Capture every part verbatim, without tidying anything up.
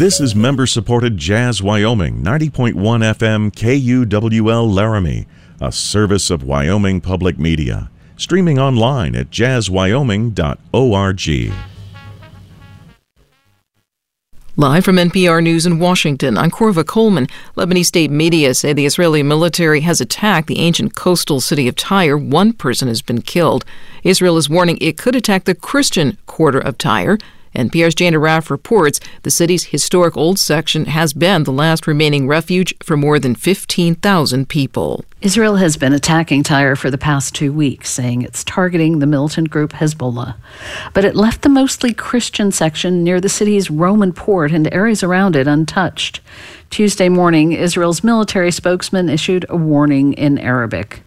This is member-supported Jazz Wyoming, ninety point one F M K U W L Laramie, a service of Wyoming Public Media. Streaming online at jazz wyoming dot org. Live from N P R News in Washington, I'm Corva Coleman. Lebanese state media say the Israeli military has attacked the ancient coastal city of Tyre. One person has been killed. Israel is warning it could attack the Christian quarter of Tyre. N P R's Jane Arraf reports the city's historic old section has been the last remaining refuge for more than fifteen thousand people. Israel has been attacking Tyre for the past two weeks, saying it's targeting the militant group Hezbollah. But it left the mostly Christian section near the city's Roman port and areas around it untouched. Tuesday morning, Israel's military spokesman issued a warning in Arabic.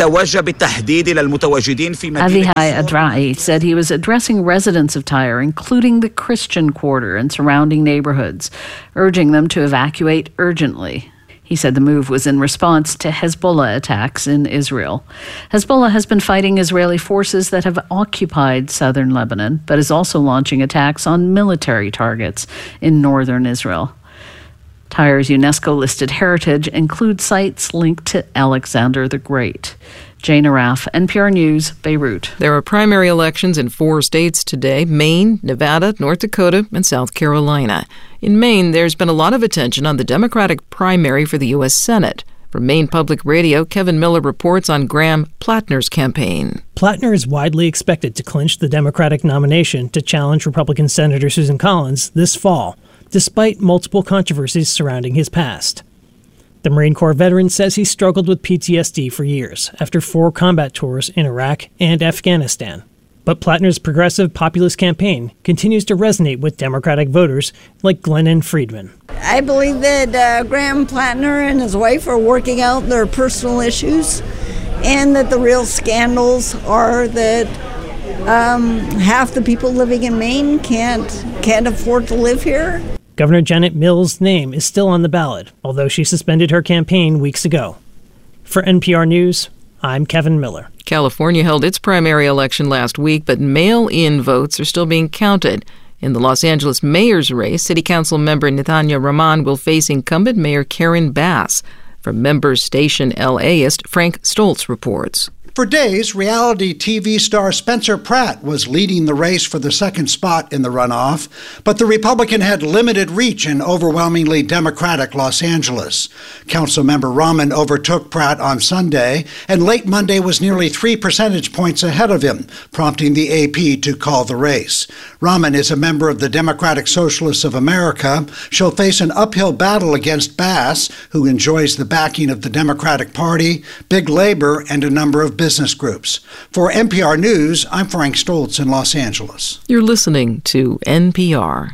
Avihai Adra'i said he was addressing residents of Tyre, including the Christian quarter and surrounding neighborhoods, urging them to evacuate urgently. He said the move was in response to Hezbollah attacks in Israel. Hezbollah has been fighting Israeli forces that have occupied southern Lebanon, but is also launching attacks on military targets in northern Israel. Tyre's UNESCO-listed heritage includes sites linked to Alexander the Great. Jane Arraf, N P R News, Beirut. There are primary elections in four states today: Maine, Nevada, North Dakota, and South Carolina. In Maine, there's been a lot of attention on the Democratic primary for the U S Senate. From Maine Public Radio, Kevin Miller reports on Graham Plattner's campaign. Plattner is widely expected to clinch the Democratic nomination to challenge Republican Senator Susan Collins this fall, despite multiple controversies surrounding his past. The Marine Corps veteran says he struggled with P T S D for years after four combat tours in Iraq and Afghanistan. But Plattner's progressive populist campaign continues to resonate with Democratic voters like Glennon Friedman. I believe that uh, Graham Plattner and his wife are working out their personal issues, and that the real scandals are that um, half the people living in Maine can't can't afford to live here. Governor Janet Mills' name is still on the ballot, although she suspended her campaign weeks ago. For N P R News, I'm Kevin Miller. California held its primary election last week, but mail-in votes are still being counted. In the Los Angeles mayor's race, City Council member Nathania Rahman will face incumbent Mayor Karen Bass. From member station LAist, Frank Stoltz reports. For days, reality T V star Spencer Pratt was leading the race for the second spot in the runoff, but the Republican had limited reach in overwhelmingly Democratic Los Angeles. Councilmember Rahman overtook Pratt on Sunday, and late Monday was nearly three percentage points ahead of him, prompting the A P to call the race. Rahman is a member of the Democratic Socialists of America. She'll face an uphill battle against Bass, who enjoys the backing of the Democratic Party, Big Labor, and a number of business groups. For N P R News, I'm Frank Stoltz in Los Angeles. You're listening to N P R.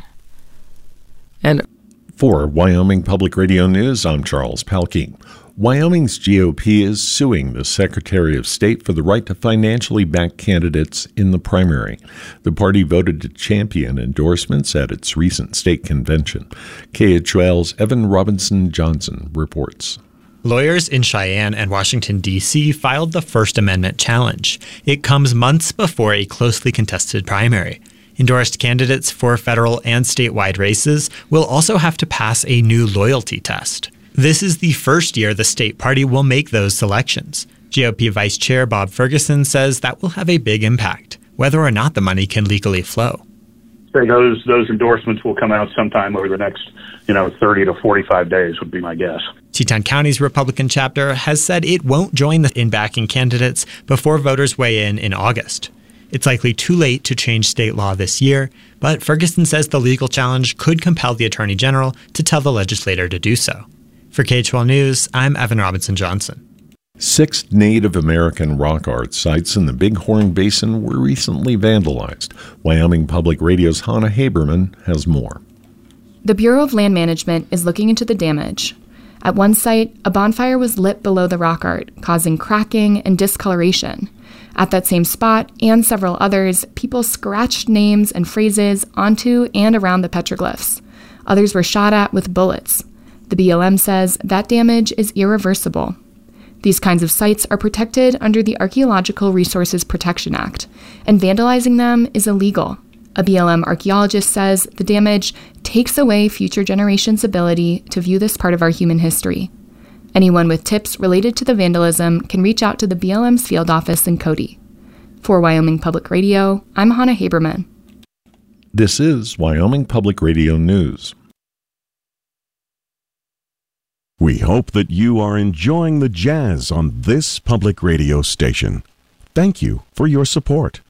And for Wyoming Public Radio News, I'm Charles Pelkey. Wyoming's G O P is suing the Secretary of State for the right to financially back candidates in the primary. The party voted to champion endorsements at its recent state convention. K H O L's Evan Robinson Johnson reports. Lawyers in Cheyenne and Washington, D C filed the First Amendment challenge. It comes months before a closely contested primary. Endorsed candidates for federal and statewide races will also have to pass a new loyalty test. This is the first year the state party will make those selections. G O P Vice Chair Bob Ferguson says that will have a big impact, whether or not the money can legally flow. Say those those endorsements will come out sometime over the next, you know, thirty to forty-five days would be my guess. Teton County's Republican chapter has said it won't join in backing candidates before voters weigh in in August. It's likely too late to change state law this year, but Ferguson says the legal challenge could compel the Attorney General to tell the legislator to do so. For K H O L News, I'm Evan Robinson Johnson. Six Native American rock art sites in the Bighorn Basin were recently vandalized. Wyoming Public Radio's Hannah Haberman has more. The Bureau of Land Management is looking into the damage. At one site, a bonfire was lit below the rock art, causing cracking and discoloration. At that same spot, and several others, people scratched names and phrases onto and around the petroglyphs. Others were shot at with bullets. The B L M says that damage is irreversible. These kinds of sites are protected under the Archaeological Resources Protection Act, and vandalizing them is illegal. A B L M archaeologist says the damage takes away future generations' ability to view this part of our human history. Anyone with tips related to the vandalism can reach out to the B L M's field office in Cody. For Wyoming Public Radio, I'm Hannah Haberman. This is Wyoming Public Radio News. We hope that you are enjoying the jazz on this public radio station. Thank you for your support.